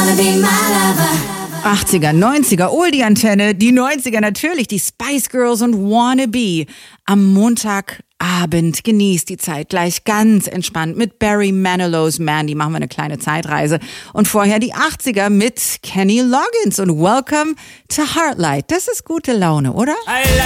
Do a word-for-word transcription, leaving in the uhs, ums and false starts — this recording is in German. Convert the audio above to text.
achtziger, neunziger, Oldie-Antenne, die neunziger natürlich, die Spice Girls und Wannabe. Am Montagabend genießt die Zeit gleich ganz entspannt mit Barry Manilow's Mandy. Machen wir eine kleine Zeitreise. Und vorher die achtziger mit Kenny Loggins und Welcome to Heartlight. Das ist gute Laune, oder? I like